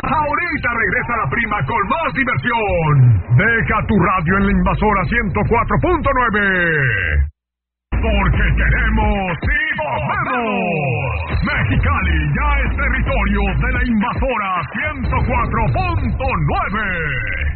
Ahorita regresa la prima con más diversión. Deja tu radio en la Invasora 104.9. Porque queremos y podemos. Mexicali ya es territorio de la Invasora 104.9.